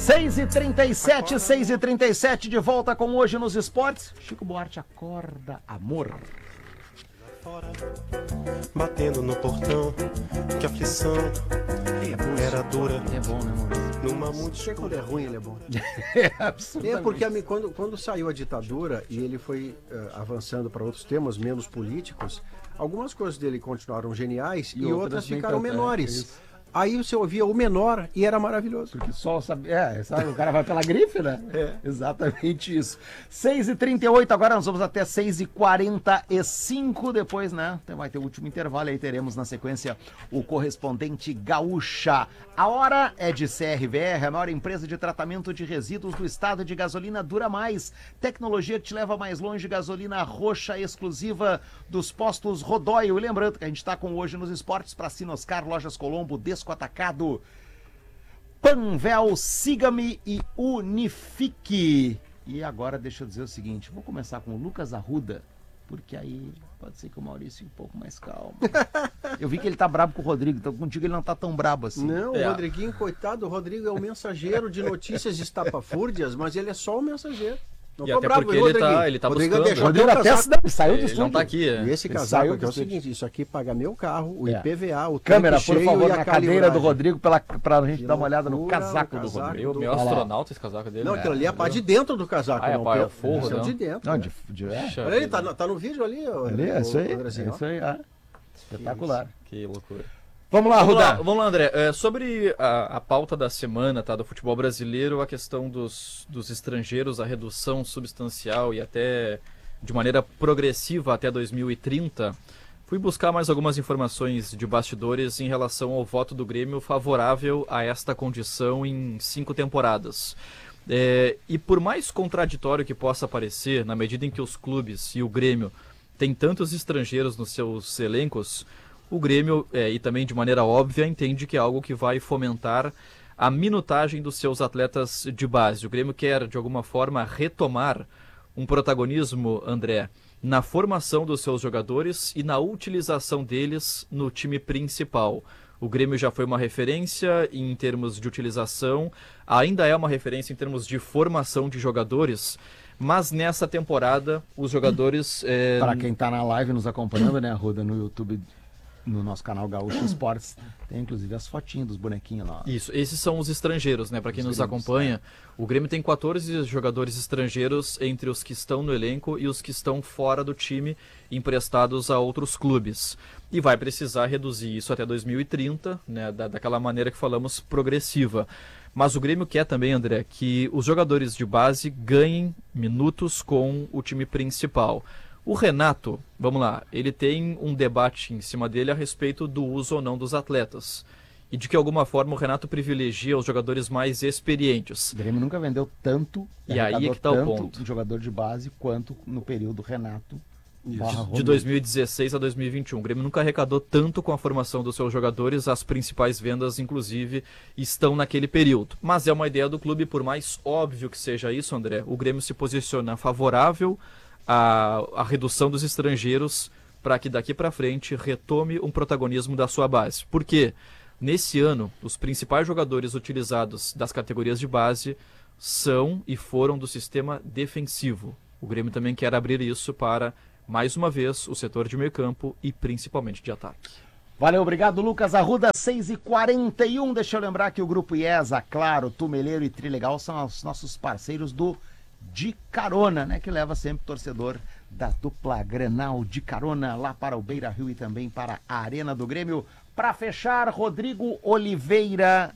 6h37, 6h37, de volta com Hoje nos Esportes. Chico Buarque, acorda, amor. Fora, batendo no portão, que aflição era dura. É bom, né, amor? Numa Sei quando é ruim, ele é bom. Absolutamente. É porque quando saiu a ditadura e ele foi avançando para outros temas menos políticos, algumas coisas dele continuaram geniais e outras ficaram menores. Aí você ouvia o menor e era maravilhoso. Porque só sabe, sabe, o cara vai pela grife, né? É, exatamente isso. 6h38, agora nós vamos até 6h45, depois, né? Vai ter o último intervalo, aí teremos na sequência o correspondente Gaúcha. A hora é de CRVR, a maior empresa de tratamento de resíduos do estado de gasolina Dura Mais. Tecnologia que te leva mais longe, gasolina roxa exclusiva dos postos Rodóio. E lembrando que a gente está com Hoje nos Esportes para Sinoscar, Lojas Colombo, Desco Atacado, Panvel, Siga-me e Unifique. E agora deixa eu dizer o seguinte, vou começar com o Lucas Arruda, porque aí pode ser que o Maurício fique um pouco mais calmo. Eu vi que ele tá brabo com o Rodrigo, então contigo ele não tá tão brabo assim. Não, o Rodriguinho, coitado, o Rodrigo é o mensageiro de notícias estapafúrdias, mas ele é só o mensageiro. Não E tô até bravo, porque ele tá Rodrigo buscando. deixou O Rodrigo teu até casaco. saiu do Ele estúdio. não tá aqui. E esse Ele casaco saiu aqui é o do estúdio. seguinte, isso aqui paga meu carro, o É. IPVA, o Câmera, tanque por cheio favor, e a na cadeira do calibragem. Rodrigo pra gente Que dar uma olhada no loucura, casaco o do casaco Rodrigo. Meio astronauta esse casaco dele. Não, né? aquilo ali é a parte de dentro do casaco. Ah, é não, pá, é o Pedro? forro, Esse é o não? de dentro. Não, né? Puxa Olha aí, vida. tá no vídeo ali. Ali, é isso aí, Andrezinho, ó. espetacular. Que loucura. Vamos lá, Rudá. Vamos lá, André. Sobre a pauta da semana, tá, do futebol brasileiro, a questão dos estrangeiros, a redução substancial e até de maneira progressiva até 2030, fui buscar mais algumas informações de bastidores em relação ao voto do Grêmio favorável a esta condição em 5 temporadas. E por mais contraditório que possa parecer, na medida em que os clubes e o Grêmio têm tantos estrangeiros nos seus elencos, o Grêmio, e também de maneira óbvia, entende que é algo que vai fomentar a minutagem dos seus atletas de base. O Grêmio quer, de alguma forma, retomar um protagonismo, André, na formação dos seus jogadores e na utilização deles no time principal. O Grêmio já foi uma referência em termos de utilização, ainda é uma referência em termos de formação de jogadores, mas nessa temporada os jogadores... Para quem tá na live nos acompanhando, né, Ruda, no YouTube, no nosso canal Gaúcho Esportes, tem inclusive as fotinhas dos bonequinhos lá. Isso, esses são os estrangeiros, né? Para quem nos acompanha, o Grêmio tem 14 jogadores estrangeiros entre os que estão no elenco e os que estão fora do time, emprestados a outros clubes. E vai precisar reduzir isso até 2030, né? Daquela maneira que falamos, progressiva. Mas o Grêmio quer também, André, que os jogadores de base ganhem minutos com o time principal. O Renato, vamos lá, ele tem um debate em cima dele a respeito do uso ou não dos atletas. E de que alguma forma o Renato privilegia os jogadores mais experientes. O Grêmio nunca vendeu tanto, E aí é que tá o ponto. Um jogador de base quanto no período Renato. De 2016 a 2021. O Grêmio nunca arrecadou tanto com a formação dos seus jogadores, as principais vendas, inclusive, estão naquele período. Mas é uma ideia do clube, por mais óbvio que seja isso, André, o Grêmio se posiciona favorável a redução dos estrangeiros para que daqui para frente retome um protagonismo da sua base. Por quê? Nesse ano, os principais jogadores utilizados das categorias de base são e foram do sistema defensivo. O Grêmio também quer abrir isso para, mais uma vez, o setor de meio campo e principalmente de ataque. Valeu, obrigado, Lucas Arruda, 6h41. Deixa eu lembrar que o Grupo IESA, Claro, Tumeleiro e Trilegal são os nossos parceiros do De Carona, né? Que leva sempre o torcedor da dupla Grenal de carona lá para o Beira-Rio e também para a Arena do Grêmio. Para fechar, Rodrigo Oliveira.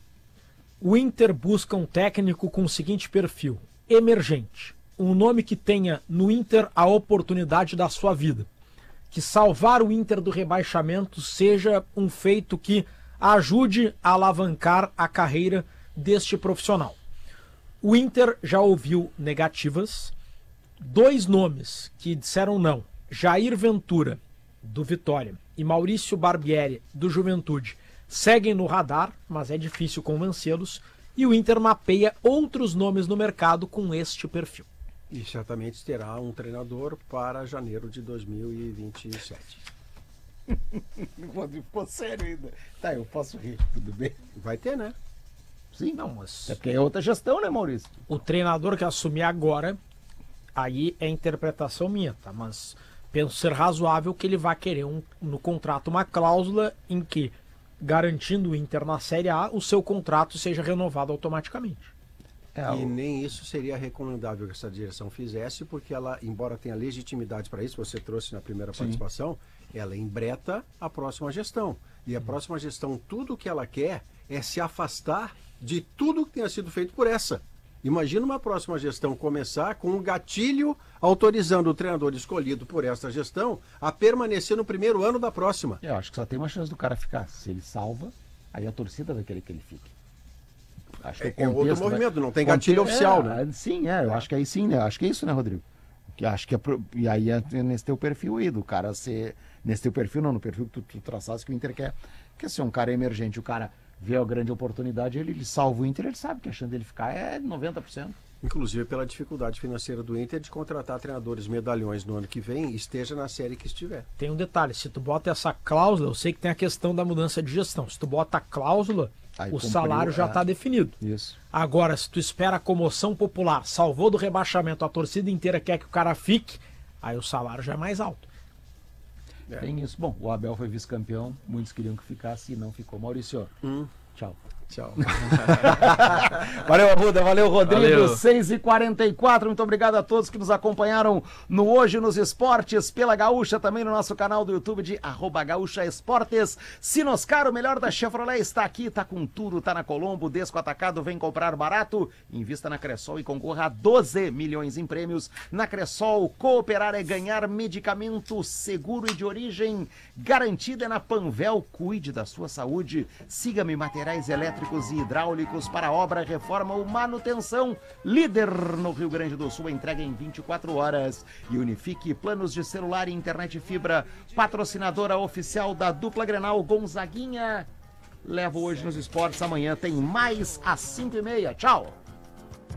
O Inter busca um técnico com o seguinte perfil: emergente. Um nome que tenha no Inter a oportunidade da sua vida. Que salvar o Inter do rebaixamento seja um feito que ajude a alavancar a carreira deste profissional. O Inter já ouviu negativas. 2 nomes que disseram não: Jair Ventura, do Vitória, e Maurício Barbieri, do Juventude, seguem no radar, mas é difícil convencê-los. E o Inter mapeia outros nomes no mercado com este perfil. E certamente terá um treinador para janeiro de 2027. Ficou sério ainda. Tá, eu posso rir, tudo bem? Vai ter, né? Sim. Não, mas É porque é outra gestão, né, Maurício? o treinador que assumir agora, aí é interpretação minha, tá? Mas penso ser razoável que ele vá querer no contrato uma cláusula em que, garantindo o Inter na Série A, o seu contrato seja renovado automaticamente. E nem isso seria recomendável que essa direção fizesse, porque ela, embora tenha legitimidade para isso, você trouxe na primeira participação, ela embreta a próxima gestão. E a próxima gestão, tudo o que ela quer é se afastar de tudo que tenha sido feito por essa. Imagina uma próxima gestão começar com um gatilho autorizando o treinador escolhido por esta gestão a permanecer no primeiro ano da próxima. Eu acho que só tem uma chance do cara ficar. Se ele salva, aí a torcida vai querer que ele fique. Acho que É outro movimento, não tem gatilho oficial, né? Sim, eu acho que aí sim, né? Acho que é isso, né, Rodrigo? Que acho que e aí é nesse teu perfil aí, do cara ser. Nesse teu perfil, não, no perfil que tu traçasse que o Inter quer ser um cara emergente. O cara vê a grande oportunidade, ele salva o Inter, ele sabe que a chance dele ficar é 90%. Inclusive pela dificuldade financeira do Inter de contratar treinadores medalhões no ano que vem, esteja na série que estiver. Tem um detalhe, se tu bota essa cláusula, eu sei que tem a questão da mudança de gestão. Se tu bota a cláusula, aí o salário já está definido. Isso. Agora, se tu espera a comoção popular, salvou do rebaixamento, a torcida inteira quer que o cara fique, aí o salário já é mais alto. Tem isso. Bom, o Abel foi vice-campeão, muitos queriam que ficasse e não ficou. Maurício, tchau. Tchau. Valeu, Arruda, valeu, Rodrigo. Valeu. 6h44, muito obrigado a todos que nos acompanharam no Hoje nos Esportes, pela Gaúcha, também no nosso canal do YouTube de @gaúchaesportes. Sinoscar, o melhor da Chevrolet, está aqui, tá com tudo, tá na Colombo, Desco Atacado, vem comprar barato, invista na Cressol e concorra a 12 milhões em prêmios. Na Cressol, cooperar é ganhar. Medicamento seguro e de origem garantida é na Panvel, cuide da sua saúde. Siga-me, materiais elétricos e hidráulicos para obra, reforma ou manutenção. Líder no Rio Grande do Sul, entrega em 24 horas. E Unifique, planos de celular e internet fibra, patrocinadora oficial da dupla Grenal. Gonzaguinha leva Hoje nos Esportes. Amanhã tem mais às 5h30. Tchau!